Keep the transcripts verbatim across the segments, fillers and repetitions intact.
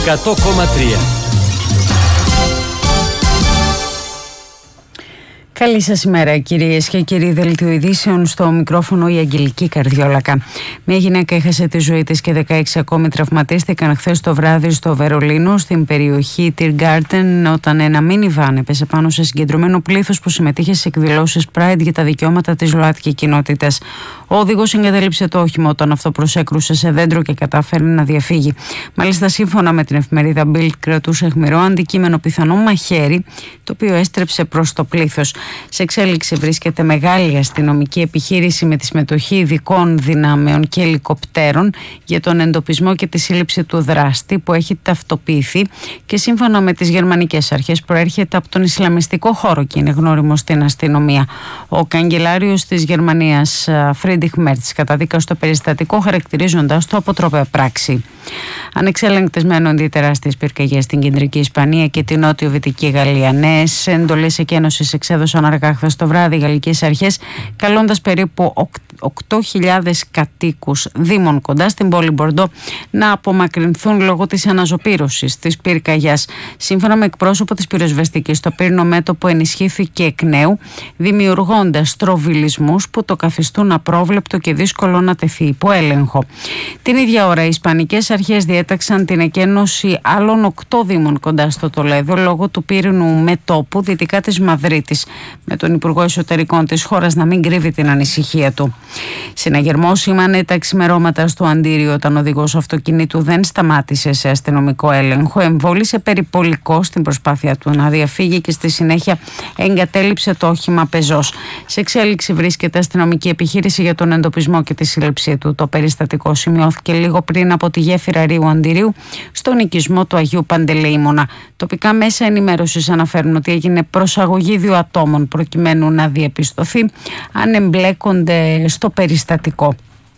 εκατό κόμμα τρία. Καλή σας ημέρα, κυρίες και κύριοι. Δελτίο ειδήσεων, στο μικρόφωνο η Αγγελική Καρδιόλακα. Μια γυναίκα έχασε τη ζωή της και δεκαέξι ακόμη τραυματίστηκαν χθες το βράδυ στο Βερολίνο, στην περιοχή Τιργκάρτεν, όταν ένα μίνιβαν έπεσε πάνω σε συγκεντρωμένο πλήθος που συμμετείχε σε εκδηλώσεις Pride για τα δικαιώματα της ΛΟΑΤΚΙ κοινότητας. Ο οδηγός εγκατέλειψε το όχημα όταν αυτό προσέκρουσε σε δέντρο και κατάφερε να διαφύγει. Μάλιστα, σύμφωνα με την εφημερίδα Bild, κρατούσε αιχμηρό αντικείμενο πιθανό μαχαίρι, το οποίο έστρεψε προς το πλήθος. Σε εξέλιξη βρίσκεται μεγάλη αστυνομική επιχείρηση με τη συμμετοχή ειδικών δυνάμεων και ελικοπτέρων για τον εντοπισμό και τη σύλληψη του δράστη, που έχει ταυτοποιηθεί και σύμφωνα με τις γερμανικές αρχές προέρχεται από τον Ισλαμιστικό χώρο και είναι γνώριμο στην αστυνομία. Ο καγκελάριος της Γερμανίας, Φρίντριχ Μέρτς, καταδίκασε το περιστατικό χαρακτηρίζοντας το αποτρόπαια πράξη. Ανεξέλεγκτες μένονται οι τεράστιες πυρκαγιές στην κεντρική Ισπανία και την νότιο-βυτική Γαλλία. Νέες εντολές εκένωσης εξέδωσαν αργά χθες το βράδυ οι γαλλικές αρχές, καλώντας περίπου οκτώ χιλιάδες κατοίκους δήμων κοντά στην πόλη Μπορντό να απομακρυνθούν λόγω της αναζωπήρωσης της πυρκαγιάς. Σύμφωνα με εκπρόσωπο της πυροσβεστικής, το πύρινο μέτωπο ενισχύθηκε εκ νέου, δημιουργώντας στροβιλισμούς που το καθιστούν απρόβλεπτο και δύσκολο να τεθεί υπό έλεγχο. Την ίδια ώρα, οι ισπανικές αρχές διέταξαν την εκένωση άλλων οκτώ δήμων κοντά στο Τολέδο λόγω του πύρινου μετώπου δυτικά της Μαδρίτης, με τον Υπουργό Εσωτερικών της χώρας να μην κρύβει την ανησυχία του. Συναγερμό σήμανε τα ξημερώματα στο Αντίριο όταν ο οδηγός αυτοκινήτου δεν σταμάτησε σε αστυνομικό έλεγχο, εμβόλησε περιπολικό στην προσπάθεια του να διαφύγει και στη συνέχεια εγκατέλειψε το όχημα πεζός. Σε εξέλιξη βρίσκεται αστυνομική επιχείρηση για τον εντοπισμό και τη σύλληψή του. Το περιστατικό σημειώθηκε λίγο πριν από τη γέφυρα Ρίου Αντιρίου στον οικισμό του Αγίου Παντελεήμονα. Τοπικά μέσα ενημέρωσης αναφέρουν ότι έγινε προσαγωγή δύο ατόμων προκειμένου να διαπιστωθεί αν εμπλέκονται στο περιστατικό.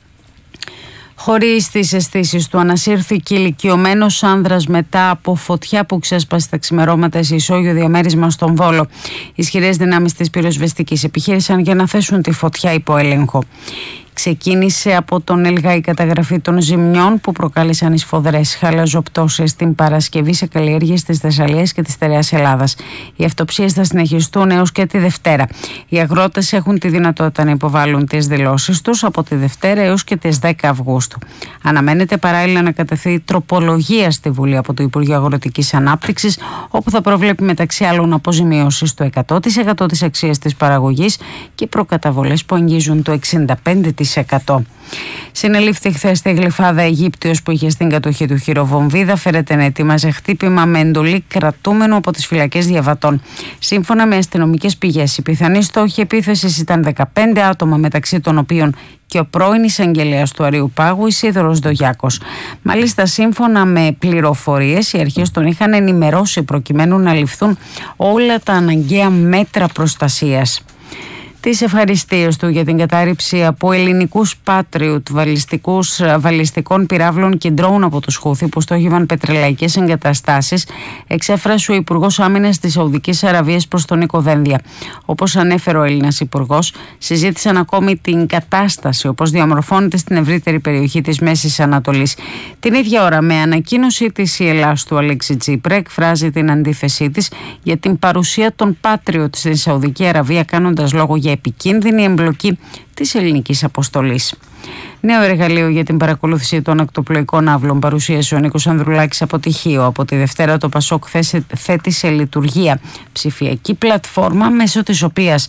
Χωρίς τις αισθήσεις του, ανασύρθηκε ηλικιωμένος άνδρας μετά από φωτιά που ξέσπασε τα ξημερώματα σε ισόγειο διαμέρισμα στον Βόλο. Ισχυρές δυνάμεις της πυροσβεστικής επιχείρησαν για να θέσουν τη φωτιά υπό έλεγχο. Ξεκίνησε από τον ΕΛΓΑ η καταγραφή των ζημιών που προκάλεσαν οι σφοδρές χαλαζοπτώσεις την Παρασκευή σε καλλιέργειες της Θεσσαλίας και της Στερεάς Ελλάδας. Οι αυτοψίες θα συνεχιστούν έως και τη Δευτέρα. Οι αγρότες έχουν τη δυνατότητα να υποβάλουν τις δηλώσεις τους από τη Δευτέρα έως και τις δέκα Αυγούστου. Αναμένεται παράλληλα να κατευθεί τροπολογία στη Βουλή από το Υπουργείο Αγροτικής Ανάπτυξης, όπου θα προβλέπει μεταξύ άλλων αποζημιώσεις του εκατό τοις εκατό της αξίας της παραγωγής και προκαταβολές που αγγίζουν το εξήντα πέντε τοις εκατό. Συνελήφθη χθες στη Γλυφάδα Αιγύπτιος που είχε στην κατοχή του χειροβομβίδα, φέρεται να ετοίμαζε χτύπημα με εντολή κρατούμενου από τις φυλακές διαβατών. Σύμφωνα με αστυνομικές πηγές, η πιθανή στόχη επίθεσης ήταν δεκαπέντε άτομα, μεταξύ των οποίων και ο πρώην εισαγγελέας του Αριουπάγου, Ισίδωρος Δογιάκος. Μάλιστα, σύμφωνα με πληροφορίες, οι αρχές τον είχαν ενημερώσει προκειμένου να ληφθούν όλα τα αναγκαία μέτρα προστασίας. Τις ευχαριστίες του για την κατάρριψη από ελληνικούς Patriot βαλιστικών πυράβλων και ντρόουν από τους Χούθι που στόχευαν πετρελαϊκές εγκαταστάσεις, εξέφρασε ο Υπουργός Άμυνας της Σαουδικής Αραβίας προς τον Νίκο Δένδια. Όπως ανέφερε ο Έλληνας Υπουργός, συζήτησαν ακόμη την κατάσταση όπως διαμορφώνεται στην ευρύτερη περιοχή της Μέσης Ανατολής. Την ίδια ώρα, με ανακοίνωση της η Ελλάς του Αλέξη Τσίπρα, εκφράζει την αντίθεσή της για την παρουσία των Patriot στην Σαουδική Αραβία, κάνοντας λόγο για επικίνδυνη εμπλοκή της ελληνικής αποστολής. Νέο εργαλείο για την παρακολούθηση των ακτοπλοϊκών αύλων παρουσίασε ο Νίκος Ανδρουλάκης από τυχείο. Από τη Δευτέρα το Πασόκ θέτει σε λειτουργία ψηφιακή πλατφόρμα μέσω της οποίας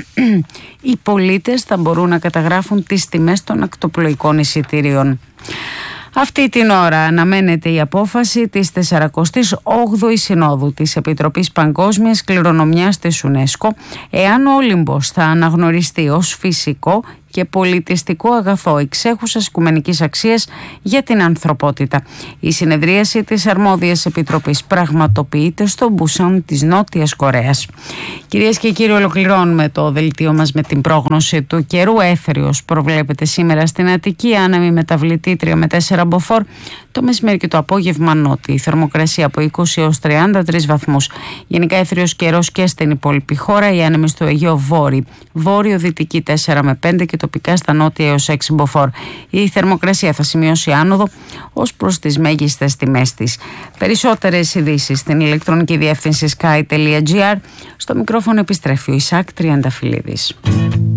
οι πολίτες θα μπορούν να καταγράφουν τις τιμές των ακτοπλοϊκών εισιτήριων. Αυτή την ώρα αναμένεται η απόφαση της σαρανταοκτώ όγδοης Συνόδου της Επιτροπής Παγκόσμιας Κληρονομιάς της UNESCO εάν ο Όλυμπος θα αναγνωριστεί ως φυσικό και πολιτιστικό αγαθό εξέχουσας οικουμενικής αξίας για την ανθρωπότητα. Η συνεδρίαση της αρμόδιας επιτροπής πραγματοποιείται στο Μπουσάν της Νότιας Κορέας. Κυρίες και κύριοι, ολοκληρώνουμε το δελτίο μας με την πρόγνωση του καιρού. Έθριος προβλέπεται σήμερα στην Αττική, άνεμη μεταβλητή τρία με τέσσερα μποφόρ. Το μεσημέρι και το απόγευμα νότια. Η θερμοκρασία από είκοσι έως τριάντα τρεις βαθμούς. Γενικά έθριος καιρός και στην υπόλοιπη χώρα. Οι άνεμοι στο Αιγαίο βόρειο. Βόρειο-δυτική τέσσερα με πέντε και το τοπικά στα νότια έως έξι μποφόρ. Η θερμοκρασία θα σημειώσει άνοδο ως προς τις μέγιστες τιμές της. Περισσότερες ειδήσεις στην ηλεκτρονική διεύθυνση sky τελεία gr. Στο μικρόφωνο επιστρέφει ο Ισάκ Τριανταφυλλίδης.